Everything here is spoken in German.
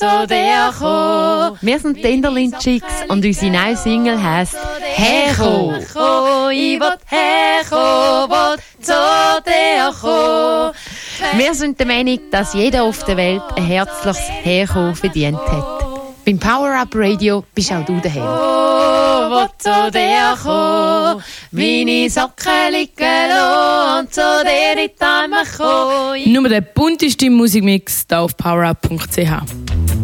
Wir sind die Enderlin Chicks und unsere neue Single heisst «Herko». Wir sind der Meinung, dass jeder auf der Welt ein herzliches Herko verdient hat. Beim Power Up Radio bist auch du daheim. Meine Socken liegen und zu dir in die Arme kommen. Nur der bunteste Musikmix hier auf powerup.ch.